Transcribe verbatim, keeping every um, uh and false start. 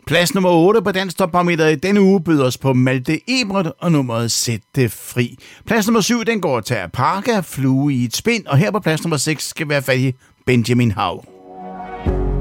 Plads nummer otte på Dansk Topbarometer i denne uge byder os på Malte Ebert og nummeret Sæt det fri. Plads nummer syv, den går til Parka, Flue i et spind, og her på plads nummer seks skal være fat i Benjamin Hav.